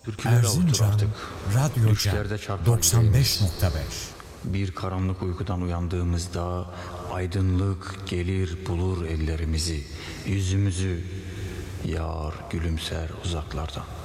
Türküleri avutur Erzincan artık. Radyo Düşlerde çarpar yüreğimiz. 95.5. Bir karanlık uykudan uyandığımızda aydınlık gelir bulur ellerimizi, yüzümüzü, yar gülümser uzaklardan.